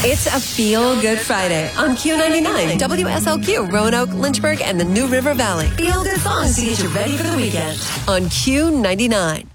It's a feel-good Friday on Q99, WSLQ, Roanoke, Lynchburg, and the New River Valley. Feel-good songs to get you ready for the weekend on Q99.